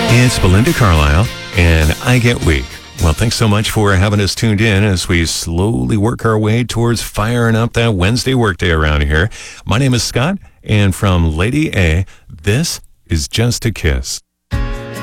It's Belinda Carlisle, and I Get Weak. Well, thanks so much for having us tuned in as we slowly work our way towards firing up that Wednesday workday around here. My name is Scott, and from Lady A, this is Just a Kiss.